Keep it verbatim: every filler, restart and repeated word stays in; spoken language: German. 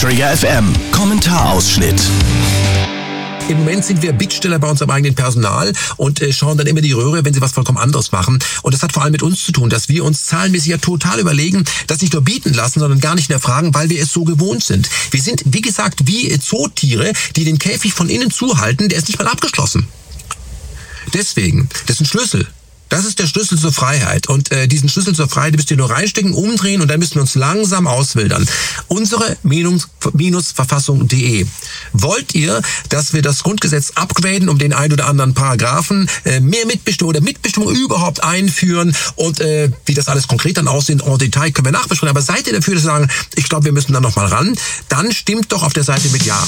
Trigger F M. Kommentarausschnitt. Im Moment sind wir Bittsteller bei unserem eigenen Personal und äh, schauen dann immer die Röhre, wenn sie was vollkommen anderes machen. Und das hat vor allem mit uns zu tun, dass wir uns zahlenmäßig ja total überlegen, das nicht nur bieten lassen, sondern gar nicht mehr fragen, weil wir es so gewohnt sind. Wir sind, wie gesagt, wie Zootiere, die den Käfig von innen zuhalten, der ist nicht mal abgeschlossen. Deswegen, das ist ein Schlüssel. Das ist der Schlüssel zur Freiheit. Und äh, diesen Schlüssel zur Freiheit müsst ihr nur reinstecken, umdrehen und dann müssen wir uns langsam auswildern. Unsere Verfassung punkt de. Wollt ihr, dass wir das Grundgesetz upgraden, um den ein oder anderen Paragraphen, äh, mehr Mitbestimmung oder Mitbestimmung überhaupt einführen? Und äh, wie das alles konkret dann aussieht, en Detail können wir nachbesprechen. Aber seid ihr dafür, dass wir sagen, ich glaube, wir müssen da nochmal ran? Dann stimmt doch auf der Seite mit Ja.